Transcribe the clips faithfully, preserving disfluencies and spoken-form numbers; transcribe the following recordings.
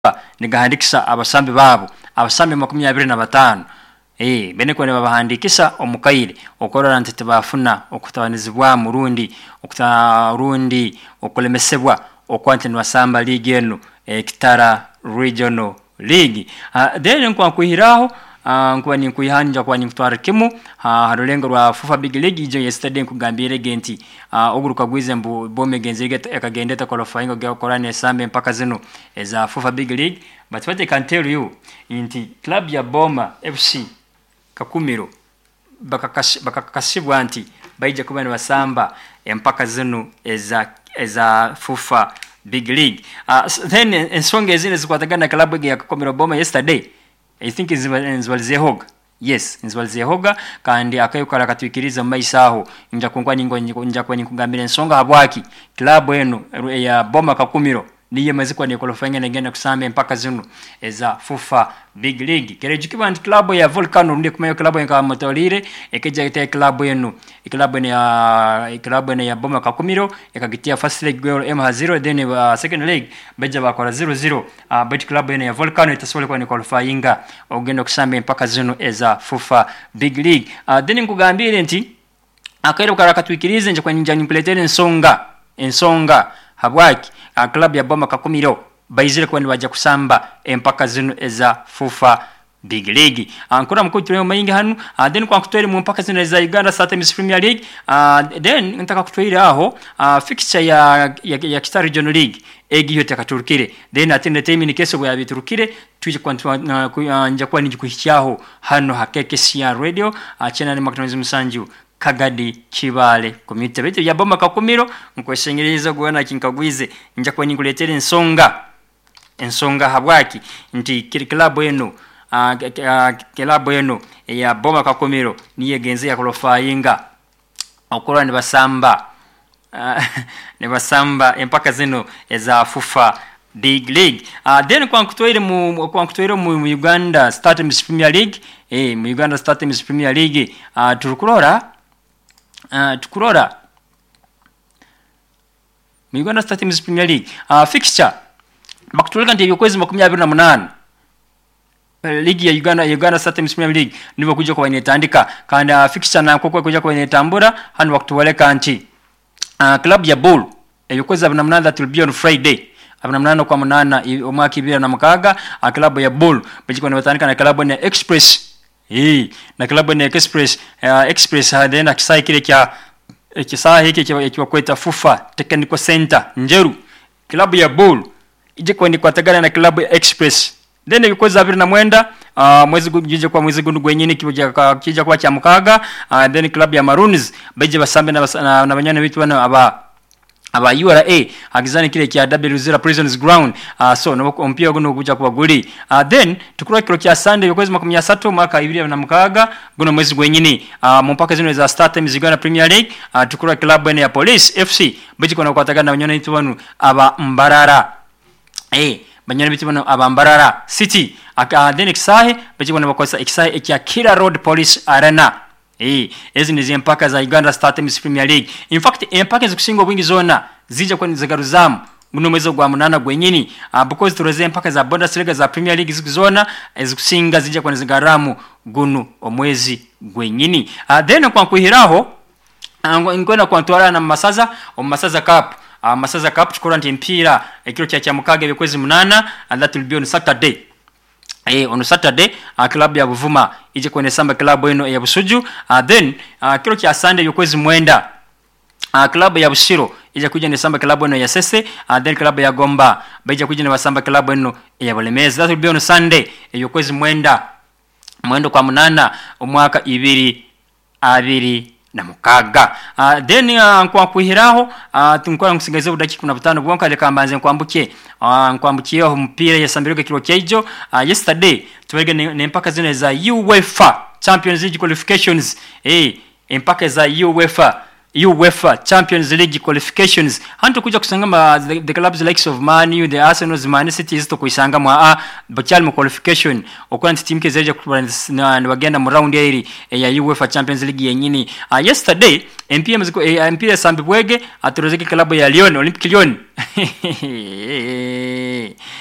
nigahandikisa abasambi babo abasambi makumyabiri na batanu eh bene ko ne babahandikisa omukaire okorora ntete bafuna okutabanizibwa murundi okutarundi okulemesebwa okwante nwasamba league eno e Kitara Regional League. Uh, then nkwa kuhiraho uh, nkwa ni kuihanja kwa ni kutwara kimu uh, harulengo rwa FIFA Big League ijo yesterday nkugambire genti uh, oguruka gwize mbu bome genzige akagendeta qualifying ogya korane sambe mpaka zino eza FIFA Big League. But what I can tell you inti club ya Boma F C Kakumiro bakakasibwa anti baija kuba ni wasamba mpaka zino eza eza FIFA Big League. Uh, then ensonga ezine zikwatagana club ya Kakumiro Boma yesterday I think is Nzwalizehoga. Yes, Nzwalizehoga kandi akayukara katwikiriza maisaho nja kunkwa ningo nja kwa nikugambira ensonga habwaki club eno ya Boma Kakumiro niye mazikwa ni qualifying ngenda kusambe mpaka zino eza FIFA Big League. Kerejukiba anti club ya Volcano ndi kumayo club ya Motolire ekeja ite club eno club eno ya club eno ya Boma Kakumiro ekagitia first league goal M zero then uh, second league beja bakora zero zero uh, but club eno ya Volcano itasole kwa ni qualifying ogenda kusambe mpaka zino eza FIFA Big League. Uh, then ngugambire nti akairo karakatwikirize nje kwa ninja nimpletele ensonga ensonga habwaki uh, club ya Boma Kakumiro baizire kwa ni waja kusamba empaka zino eza FIFA Big League. Ankora uh, mko tuleo maingi hanu uh, then kwa kutwele mu mpaka zino eza Uganda Startimes Premier League uh, then nitaka kutwele aho uh, fixture ya ya, ya Kitara Regional League egi yote katurukire then atende time ni keso ya biturukire tuje kwa uh, nja kwa nijikuhichaho hano hakeke sia radio uh, chena ni Macdonald's Musanju Kagadi Kibale komite bete ya Boma Kakumiro nkweshengereza guana kinkagwize nja kwa nikuletele ensonga ensonga habwaki nti kiri club eno uh, uh, club eno ya Boma Kakumiro niye genze ya qualifying okora ni basamba uh, ni basamba empaka zino eza FIFA Big League. Uh, then kwa kutwele mu kwa kutwele mu Uganda Startimes Premier League eh mu Uganda Startimes Premier League uh, turukurora uh, tukurora mu Uganda Startimes Premier League uh, fixture bakutulika ndiyo kwezi makumyabiri na munane ligi ya Uganda Uganda Startimes Premier League nibo kuja kwa inetandika kandi uh, fixture na kokwe kuja kwa inetambura hanu wakutwaleka anti uh, club ya Bull eyokweza abana munane that will be on Friday abana munane kwa munana omwaka ibira na mukaga uh, club ya Bull bajiko ni batandika na club ya Express eh na club ya Express uh, Express then akisai kile kya kisaa hiki kiwa kweta FIFA Technical Center Njeru club ya Bull ije kwa ni kwatagana na club ya Express then bikoza abiri na mwenda uh, mwezi gujije kwa mwezi gundu gwenyini kibija kija kwa cha mukaga uh, then club ya Maroons beje basambe na na, na banyana bitu bana aba aba U R A agizani kile kya W zero Prisons Ground uh, so no ompia guno kuja kwa guli uh, then tukura kilo kya Sunday yokwezi makumya asatu mwaka ibiri na mukaga guno mwezi gwenyini uh, mpaka zino za Startimes Uganda Premier League uh, tukura club ene ya Police F C beje kwa kwatagana na banyana bitu banu aba Mbarara eh banyana bitu bano abambarara city aka then exahe beje bano bakosa exahe ekya Kira Road Police Arena eh ezi ni mpaka za Uganda Startimes Premier League. In fact empaka zikusingo wingi zona zija kwa nizagaruzamu muno mwezo gwa munana gwenyini uh, because tureze mpaka za Bundesliga za Premier League zikuzona ezikusinga zija kwa nizagaramu gunu omwezi gwenyini uh, then kwa kuhiraho uh, ngona kwa ntwara na masaza o masaza cup Uh, masaza cup tukoranti mpira ekiro kya kya mukaga bekwezi munana and that will be on Saturday eh on Saturday uh, club ya Buvuma ije kwenye samba club eno ya Busuju uh, then uh, kiro kya Sunday bekwezi mwenda uh, club ya Busiro ije kuja ne samba club eno ya Sese uh, then club ya Gomba baje kuja ne samba club eno ya Bulemezi that will be on Sunday bekwezi mwenda mwendo kwa munana omwaka ibiri abiri na mukaga uh, then uh, kwa kuhiraho uh, tunkora nkusigeze budaki kuna butano bwonka leka mbanze nkwambuke uh, nkwambukiye ho mpira ya sambiroke kilo kyejo uh, yesterday tubege ne mpaka zine za UEFA Champions League qualifications eh mpaka za UEFA UEFA Champions League qualifications hantu kuja kusangama the, the clubs likes of Man U, the Arsenal, Man City isto kuisanga mwa a bachal mu qualification okwanti team kezeje na wagenda mu round eri ya UEFA Champions League yenyini uh, yesterday M P M ziko uh, M P M Sambibwege aturozeke club ya Lyon Olympic Lyon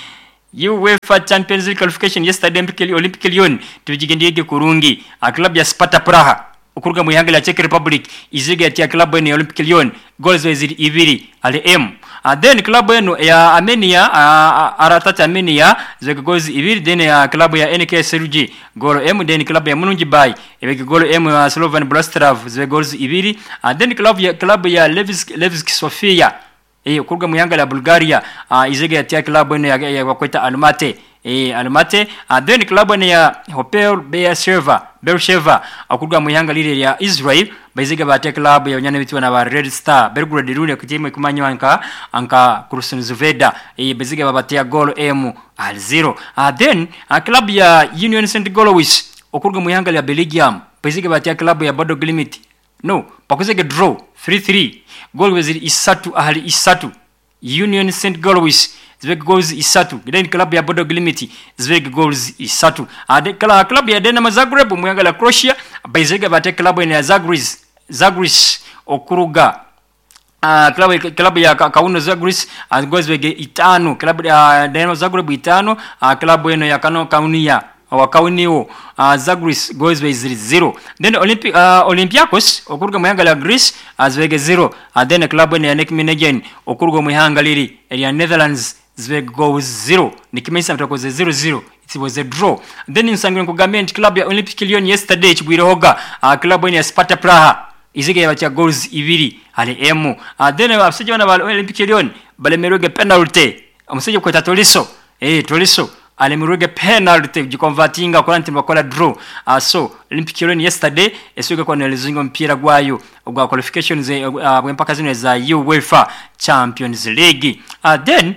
UEFA Champions League qualification yesterday mpikeli Olympic Lyon tujigendege kurungi a club ya Sparta Praha okuruga mu ihanga la Czech Republic izige ya club ya Olympic Lyon goals weziri ibiri ale M uh, then club eno ya Armenia uh, Aratata Armenia zege goals ibiri then ya club ya N K Seruji goal M then club ya Mununji Bay ebege goal M ya Slovan Bratislava zege goals ibiri uh, then club ya club ya Levski Levski Sofia eh okuruga mu ihanga la Bulgaria uh, izige ya club eno ya, ya wakweta Almaty eh Almaty uh, then club eno ya Hopel Beersheva Beersheva akuruga mu ihanga lile ya Israel baizige bate club ya nyane bitwa na ba Red Star Belgrade rune kutime kumanywa anka anka Krasnodar e baizige babatia goal M al zero uh, then uh, club ya Union Saint Galois okuruga mu ihanga ya Belgium baizige batia club ya Bodo Glimt no pakuzege draw three three goal weziri isatu ahali isatu Union Saint Galois zwege goals isatu then club ya Bodo Glimt zwege goals isatu ade kala club ya Dinamo Zagreb muyanga la Croatia baizega bate club ya Zagris Zagris okuruga uh, club club ya Kauno Zagris uh, goals wege itano club ya Dinamo Zagreb itano uh, club eno ya Kano Kaunia wa Kaunio uh, Zagris goals wege zero then Olympic uh, Olympiacos okuruga muyanga la Greece azwege zero uh, then club eno ya Nijmegen okuruga muyanga liri ya Netherlands zwege goals zero nikimesa mtakoze zero zero it was a draw then in Sangren Kugament club ya Olympic Lyon yesterday chibwiroga uh, club ya Sparta Praha izige yabacha goals ibiri ale M uh, then abasije bana ba Olympic Lyon balemeroge penalty amusije kweta Tolisso eh Tolisso alemeroge penalty jikonvertinga kwa ntimba kola draw uh, so Olympic Lyon yesterday esuka kwa nelezingo mpira gwayo gwa qualifications uh, mpaka zino za UEFA Champions League uh, then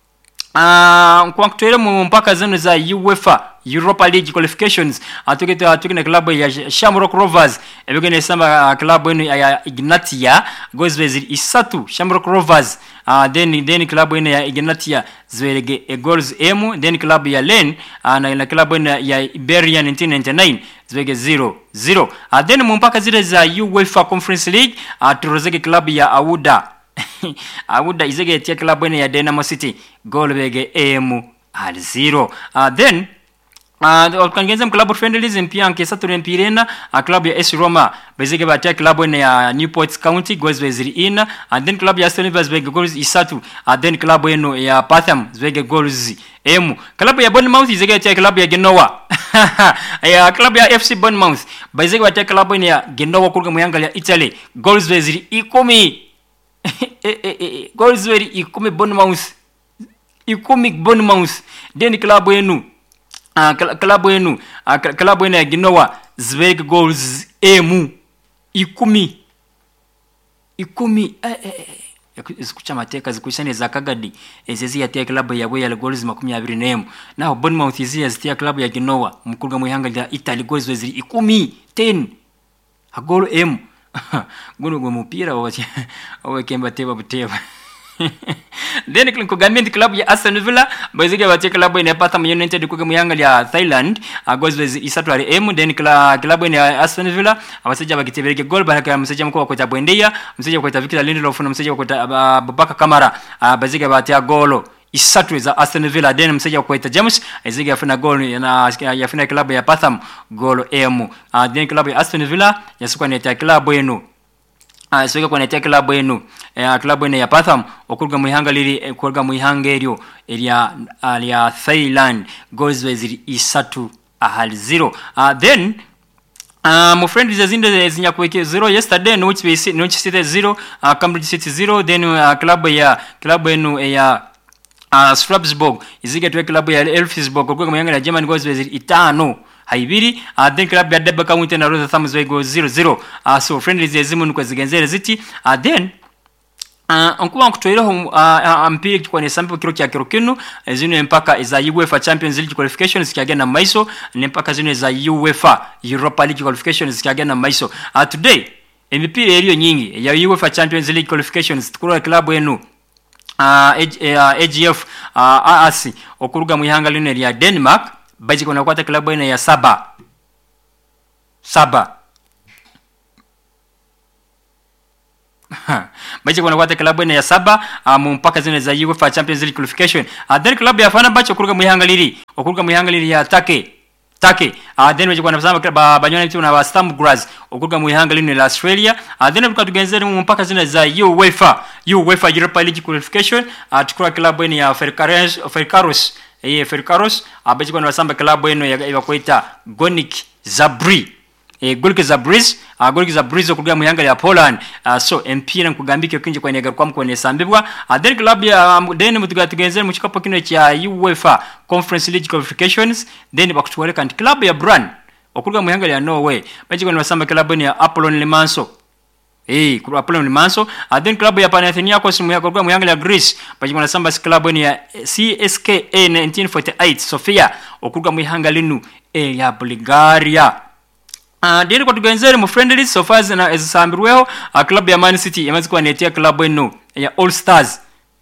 Uh, kwa kutoele mpaka zenu za UEFA Europa League qualifications atukete atukene club ya Shamrock Rovers ebegene samba uh, club eno ya Ignatia goals weziri isatu Shamrock Rovers uh, then then club eno ya Ignatia zwelege e goals M then club ya Len uh, na ina club eno ya Iberia nineteen ninety-nine zwege zero zero uh, then mpaka zile za UEFA Conference League uh, turozege club ya Auda Auda izege tia club ene ya Dynamo City goal bege M al zero uh, then uh kangenza club friendlies mpia nkesa turempirena uh, club ya S Roma bezege batia club ene ya Newport County goals beziri ina and then club ya Aston Villa bege goals isatu uh, then club eno ya Patham bege goals M club ya Bournemouth izege tia club ya Genoa ya club ya F C Bournemouth bezege batia club ene ya Genoa kuruga muyanga ya Italy goals beziri ikumi eh eh eh goals weri ikumi Bournemouth ikumi Bournemouth then club yenu uh, club yenu uh, club yenu ya Genoa zwege goals emu ikumi ikumi eh eh isikucha mateka zikushane za Kagadi ezezi ya tia club ya Royal goals makumi abiri nemu now Bournemouth izi ya tia club ya Genoa mkuruga muhanga ya Italy goals weziri ikumi ten a goal emu guno gwe mupira wacha owekemba teba buteba then Kugament club ya Aston Villa bazige bache club ene Patham United kuge muyanga ya Thailand goals isatu ari M then club ene Aston Villa abaseja bagitebereke goal baraka mseja mko kwa Bwendeya mseja kwa Victor Lindelof na mseja kwa Babaka Kamara bazige bache goal isatu za Aston Villa then mseja kwa James azige afuna goal na yafuna club ya Patham goal M uh, then club ya Aston Villa yasuka ni ta club eno uh, soka kwa netia club eno uh, club eno ya Patham okuruga muihanga liri okuruga muihanga eryo elia uh, ya Thailand goals weziri isatu ahali zero uh, then Uh, my friend is zinde zinya kweke zero yesterday no which we see no which city zero uh, Cambridge City zero then uh, club ya club eno ya uh, Strasbourg izige tuwe club ya Elfsborg kwa muyanga ya German goals weziri itano haibiri uh, then club ya Derby County na Rotherham zwe zero zero uh, so friendly zezimu kwa zigenzere ziti uh, then Uh, ankuwa kutoira uh, uh, mpira kwa ne sample kiro kya kiro kinu zino mpaka za UEFA Champions League qualifications kiaga na maiso ne mpaka zino za UEFA Europa League qualifications kiaga na maiso uh, today mpira iliyo nyingi ya UEFA Champions League qualifications tukura club yenu uh, A G F uh, A A C okuruga muihanga lino ya Denmark baje kuna kwata club yenu ya saba saba baje kuna kwata klabu ene ya saba mu mpaka zine za UEFA Champions League qualification. Then klabu ya Fenerbahce okuruga muyihangaliri okuruga muyihangaliri ya Take Take uh, then weje kuna basamba ba banyona bitu na ba Stamford Graz okuruga muyihangaliri la Australia. Uh, then tukatugenzera mu mpaka zine za UEFA UEFA Europa League qualification. Uh, tukura klabu ene ya Ferencvaros Ferencvaros eh Ferencvaros abaje kuna basamba klabu ene ya kuita Gonic Zabri e Golic Zabriz uh, Golic Zabriz okuruga muyihangaliri ya Poland. Uh, so mpira nkugambike kinje kwa nega kwa mkone sambibwa. Uh, then club ya um, then mutugatugenza mu kikapo kino cha UEFA Conference League qualifications. Then bakutwaleka and club ya Brann okuruga muyihangaliri ya Norway baje kuna basamba club ya Apollon Limassol eh kwa Apollon Limassol. Uh, then club ya Panathinaikos mu okuruga muyihangaliri ya Greece baje kuna basamba club ya C S K A nineteen forty-eight Sofia okuruga muyihangaliri e ya Bulgaria. Uh, diri kwa tugenzere mu friendly so far na ezisambirweho uh, club ya Man City yamaze kwa netia club eno ya All Stars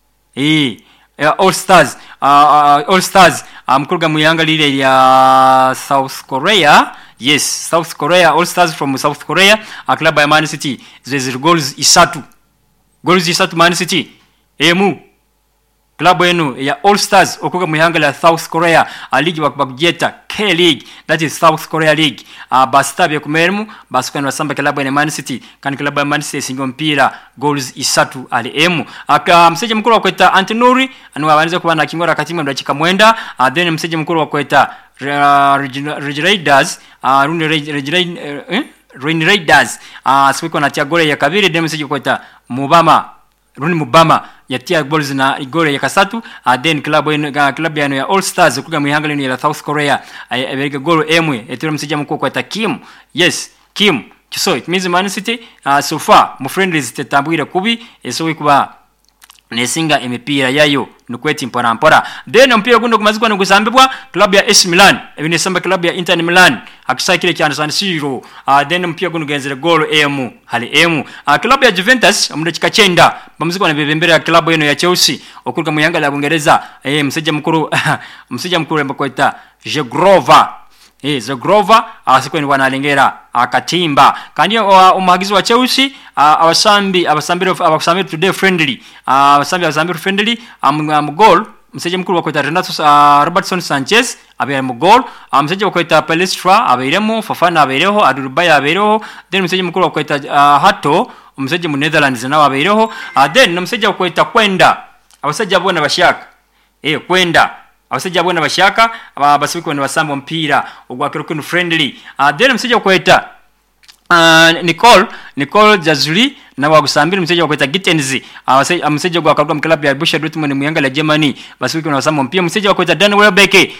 eh ya All Stars uh, uh, All Stars amkuruga um, muyihangalire ya South Korea. Yes, South Korea, All Stars from South Korea. Uh, club ya Man City zezir goals isatu goals isatu Man City emu club eno ya All Stars okuruga muyihangalire ya South Korea a league bakujeta K League, that is South Korea League. Uh, bastabye kumermu basukana basamba club ya Man City kan club ya Man City singo mpira goals isatu ali emu. Aka mseje mkuru wa kweta Antinori anu wabanza kuba na kingora katima ndachika mwenda. Uh, then mseje mkuru wa kweta uh, Raiders uh, Rune Raiders eh Rune Raiders uh, sikwiko na tia gole ya kabiri. Then mseje kweta Mubama Rune Mubama yatia goals na igore ya kasatu. Uh, then club ya club ya ya All Stars kuga muyihangaliri ya South Korea abereka goal emwe etero msija mukuru kwa Kim. Yes, Kim. So it means Man City uh, so far mu friendlies tetambwira kubi eso wikuba nesinga emipira yayo nukweti mpora mpora. Then mpira gundo kumazikwa ngusambibwa club ya A C Milan ebine samba club ya Inter Milan akisakire cyane San Siro. Uh, then mpira gundo genzere goal emu hali emu. Uh, club ya Juventus mudakika chenda bamuzikwa na bebembere ya club yeno ya Chelsea okuruka muyangala ya Bungereza eh msija mkuru msija mkuru mbakweta Jegrova eh Zagrova asikweni wanalengera akatimba kandi uh, umuhagizi wa Chelsea uh, abasambi abasambiro abasambiro today friendly uh, abasambi abasambiro friendly am um, goal mseje mkuru wa kweta Renato uh, Robertson Sanchez abere mu goal uh, mseje wa kweta Palestra aberemo Fofana abereho Adurbay abereho. Then mseje mkuru wa kweta uh, Hato mseje mu Netherlands nawo abereho. Uh, then mseje wa kweta Kwenda abasaje abona bashaka eh Kwenda abasaje abona bashaka abasubiko basamba mpira ogwakero kino friendly. Uh, then mseje kweta uh, Nicole Nicole Jazuli na wagusambira mseje kweta Gitenzi abasaje mseje gwakaruka mklabu ya Borussia Dortmund mu yangala Germany basubiko basamba mpira mseje kweta Dan Welbeck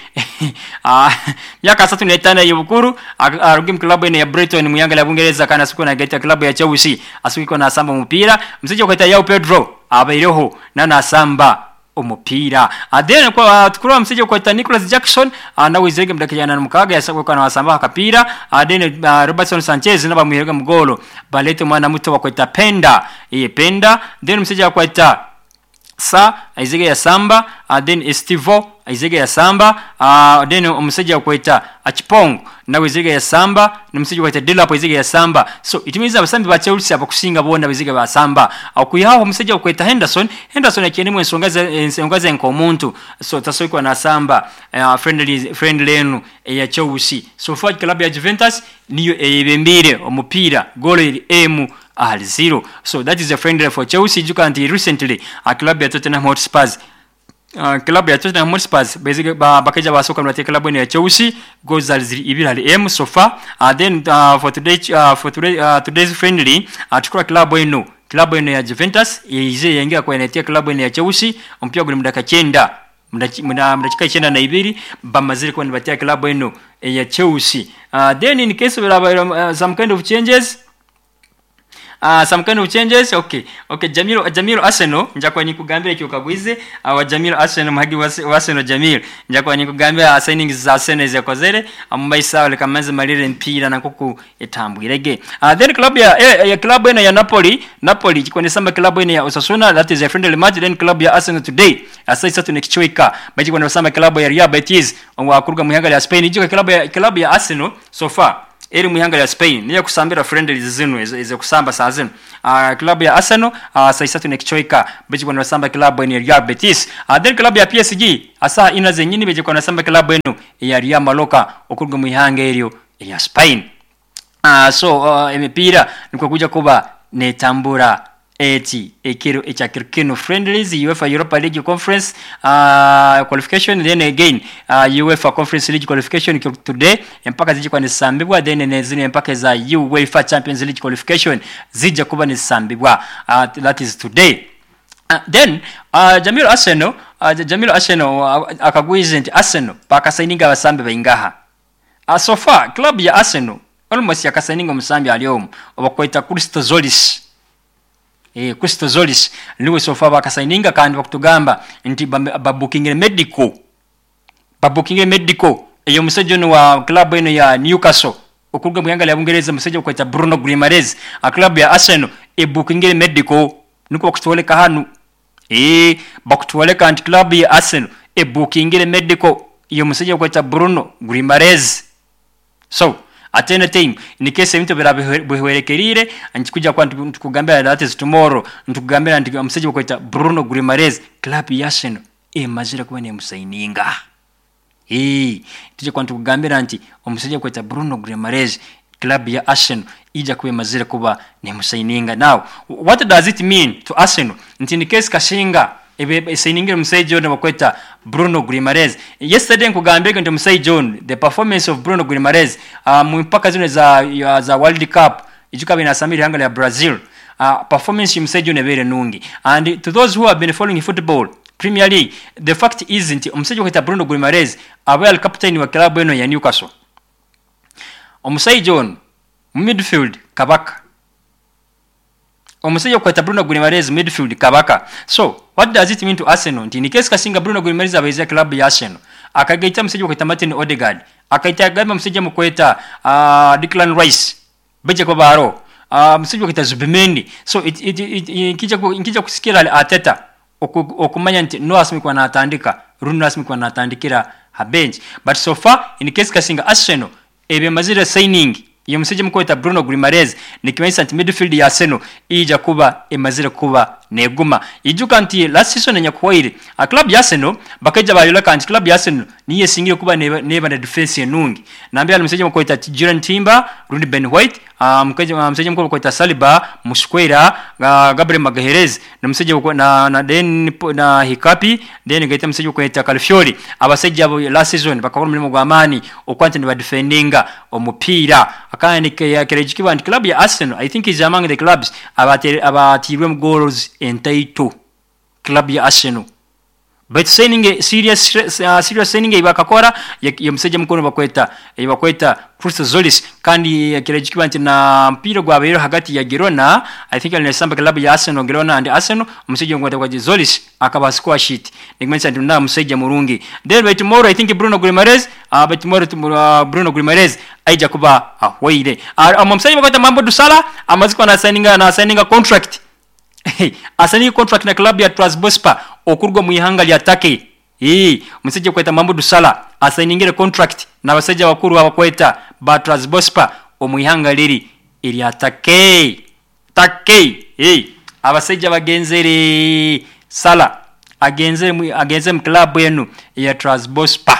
ah yaka satu na itana yubukuru arugi mklabu ya Brighton mu yangala Bungereza kana suko na geta klabu ya Chelsea asubiko na samba mpira mseje kweta Yao Pedro abereho na na samba umupira. Adene kwa tukuru msije kwa Nicholas Jackson na wizege mdakijana mukaga yasako kana wasamba kapira. Adene uh, Robertson Sanchez na bamuhega mgolo balete mwana muto wa kweta Penda iye Penda. Then msije kwa ita Sa izege ya Samba. Uh, then Estivo izege ya Samba. Uh, then msije kwa ita Achipong na wizege ya Samba na msije kwa ita Delapo izege ya Samba. So it means abasambi ba Chelsea abakusinga bona bizege ba Samba akuyaho msije kwa ita Henderson Henderson yakienemo ensongaza ensongaza enkomuntu. So tasoikwa na Samba uh, friendly friendly enu ya Chelsea. So far club ya Juventus niyo ebembire omupira goal emu al zero. So that is a friendly for Chelsea. You can recently a club ya Tottenham Hotspur uh, club ya Tottenham Hotspur basically ba bakaja basoka na club ya Chelsea goals al zero ibiri al emu so far. Uh, then uh, for today uh, for today uh, today's friendly uh, tukura club eno club eno ya Juventus ize yengia kwa netia club eno ya Chelsea mpia guli mdaka chenda mda mdachika chenda na ibiri bamaziri kwa nibatia club eno ya Chelsea. Uh, then in case of uh, some kind of changes Uh, some kind of changes. Okay, okay. Jamil, Jamil Arsenal. Njakwa nikugambira kyokagwize. Awa Jamil Arsenal mhagi wa Arsenal Jamil. Njakwa nikugambira signings za Arsenal zakozere. Ambaye sawa le kamaze malire mpira na kuku etambwirege. Uh, then club ya eh, ya club ena ya Napoli. Napoli kwenye samba club ena ya Osasuna. That is a friendly match. Then club ya Arsenal today. Asai satu nekichweka. Baji kwenye samba club ya Real Betis. Wa kuruga muhanga ya Spain. Jiko club ya club ya Arsenal so far eri mu ihanga ya Spain niyo kusambira friendlies zinu ize kusamba saa zinu uh, club ya Arsenal uh, saa isatu nekichoika beji kwa nasamba club ya Real Betis uh, then club ya P S G asa ina zenyini beji kwa nasamba club enu ya Real Mallorca okurga mu ihanga eryo ya Spain uh, so uh, emipira niko kuja kuba netambura eti ekiro echa kirkino friendlies UEFA Europa League Conference uh, qualification then again uh, UEFA Conference League qualification today mpaka zije kwa nisambibwa then nezine mpaka za UEFA Champions League qualification zije kuba nisambibwa uh, that is today uh, then uh, Jamil Arsenal uh, Jamil Arsenal uh, akagwize Arsenal paka signinga basambe baingaha uh, so far club ya Arsenal almost yakasaininga musambi aliyom obakwita Christo Zolis eh Christo Zolis niwe sofa bakasaininga kandi bakutugamba nti babooking medical babooking medical eyo musejo wa club eno ya Newcastle okuruga mu yanga ya Bungereza musejo kweta Bruno Guimaraes a club ya Arsenal e booking medical niko bakutoleka hanu eh bakutoleka anti club ya Arsenal e booking medical iyo musejo kweta Bruno Guimaraes so at any time in case mtu bihwerekerire anchikuja kwa tukugambira that is tomorrow ntukugambira ndi mseje kwita Bruno Guimaraes club ya Arsenal e mazira kuba ne musaininga eh tuje kwa tukugambira anti omuseje kwita Bruno Guimaraes club ya Arsenal ija kuba mazira kuba ne musaininga. Now what does it mean to Arsenal nti in case kashinga ebe signing mseje na bakweta Bruno Guimaraes yesterday nkugambira nti mseje John the performance of Bruno Guimaraes uh, mu mpaka zone za uh, za World Cup ijuka bina samiri hanga ya Brazil uh, performance mseje ne bere nungi and to those who have been following football Premier League the fact isn't mseje kweta Bruno Guimaraes awe captain wa club eno ya Newcastle omusai John midfield kabaka omusajja kweta Bruno Guimaraes midfield kabaka. So what does it mean to Arsenal? In case kasinga Bruno Guimaraes abaiza club ya Arsenal akagaita msajja kweta Martin Odegaard akaita gamba msajja mkweta uh, Declan Rice beje kwa baro uh, msajja kweta Zubimendi. So it, it, it, it kija kija kusikira Arteta okumanya nti no asimi kwa natandika Bruno asimi kwa natandikira ha bench but so far in case kasinga Arsenal ebe mazira signing iyo msije mkweta Bruno Guimaraes nikimeisa anti midfield ya Arsenal ija kuba emazira kuba neguma ijuka anti last season nyakwaire a club ya Arsenal bakaja bayola kanti club ya Arsenal niye singire kuba neba na defense yenungi nambia msije mkweta Jurgen Timber Ruben Ben White mkaje um, msije mkweta Saliba Musquera uh, Gabriel Magalhaes na msije na na den na Hikapi then gaita msije mkweta Calfiori abaseja last season bakakora mulimo gwa amani okwante ni ba defendinga omupira akani ke kerejikiba anti club ya Arsenal I think is among the clubs abati abatirwe goals entaito club ya Arsenal but signing a serious uh, serious signing ibakakora yomseje mkono bakweta ibakweta Christo Zolis kandi yakirejikiba nti na mpira gwa bero hagati ya Girona I think ile samba club ya Arsenal Girona and Arsenal mseje ngwata kwa Zolis akaba score sheet nigmensa nti na mseje murungi then by tomorrow I think Bruno Guimaraes uh, by tomorrow uh, Bruno Guimaraes aija kuba ahwaire uh, mseje bakweta Mambo Dusala amaziko na signing na signing contract asani contract na club ya Trabzonspor okurwa mu ihanga lya Turkey eh mseje kweta Mambo Dusala asainingire contract na baseje bakuru abakweta ba Trabzonspor omu ihanga liri iri Turkey Turkey eh abaseje bagenzere Sala agenze mu agenze mu club yenu ya Trabzonspor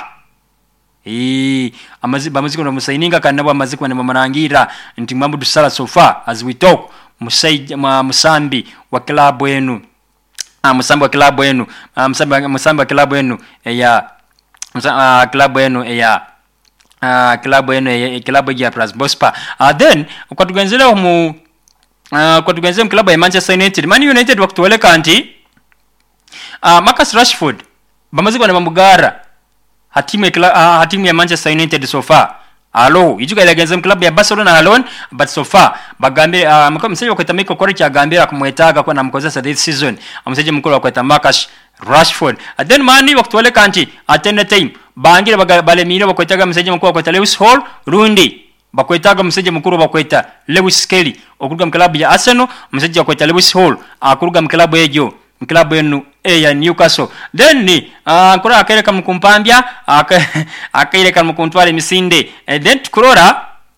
eh amazi bamaziko na musaininga kandi bamaziko na marangira nti Mambo Dusala so far as we talk musaija musambi wa klabu yenu ah musambi wa klabu yenu ah, musambi musambi wa klabu yenu ya uh, klabu yenu ya uh, klabu yenu ya klabu ya Trabzonspor uh, then kwa tuganzela mu uh, kwa tuganzela klabu ya Manchester United Man United wakutoleka anti uh, Marcus Rashford bamaziko na mamugara hatimu ya uh, hatimu ya Manchester United so far alo ijuka ile game club ya Barcelona alone but so far bagambe uh, mkamseje wakweta Michael Correa agambira kumwetaga kwa na mkozesa this season amseje mkolo wakweta Marcus Rashford and then mani wakutwale kanti at any time bangira bale mino wakwetaga mseje mkolo wakweta Lewis Hall Rundi bakwetaga mseje mkuru bakweta Lewis Kelly okuruga mklabu ya Arsenal mseje wakweta Lewis Hall akuruga mklabu yejo mklabu yenu ya Newcastle then ni uh, kura akaireka mkumpambia akaireka mkuntwale misinde and then tukurora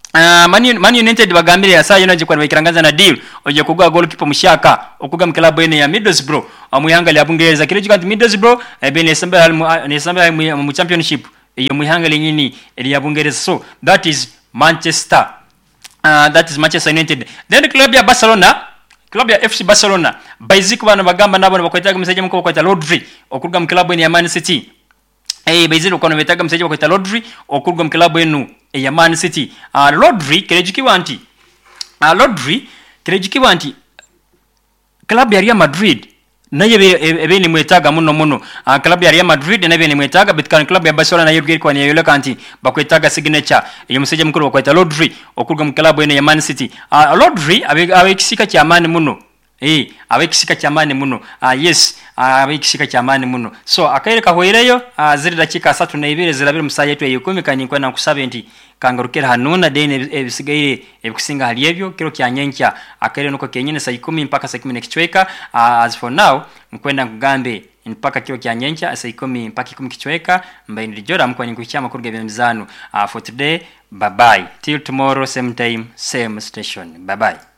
Uh, Man, Man United bagambire asayo naje kwa bakirangaza na deal oje kugwa goalkeeper mushaka okuga mu club ene ya Middlesbrough omuyanga lya Bungereza kile kikati Middlesbrough ebe ne samba ne samba mu championship iyo muyanga lenyini ya Bungereza. So that is Manchester uh, that is Manchester United. Then the club ya Barcelona, club ya F C Barcelona baiziku bana bagamba nabo bakwetaga mseje mko bakweta Rodri okuga mu club ene ya Man City. Eh baiziku kono betaga mseje bakweta Rodri okuga mu club enu ya Man City. Uh, Rodri kirejikiwa anti uh, Rodri kirejikiwa anti club ya Real Madrid naye ebe ni mwetaga muno muno. Uh, club ya Real Madrid naye ni mwetaga bitkan club ya Barcelona nayo kwa ni yule kanti bakwetaga signature iyo mseje mkuru bakweta Rodri okuruga mu club ene ya Man City. Uh, Rodri abe abe kisika cha amani muno. Eh abe kisika cha amani muno. Uh, yes uh, abe kisika cha amani muno. So akaireka hoireyo uh, ziri dakika tatu na ibiri zirabira musaye yetu yikumi kanyikwa na kusaba enti kangarukira hanuna dene ebisigaire ebikusinga hali ebyo kiro kyanyenkya akaire nuko kenyine saa kumi mpaka saa kumi nekichweka. Uh, as for now nkwenda kugambe mpaka kiro kyanyenkya saa kumi mpaka kumi kichweka mbaye ndijoda mko nyikuchama kurge bemzanu. Uh, for today bye bye till tomorrow same time same station bye bye.